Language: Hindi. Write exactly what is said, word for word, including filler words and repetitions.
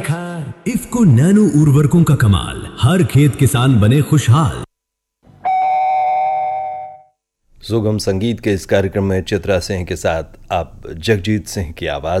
इफ्को नैनो उर्वरकों का कमाल, हर खेत किसान बने खुशहाल। सुगम संगीत के इस कार्यक्रम में चित्रा सिंह के साथ आप जगजीत सिंह की आवाज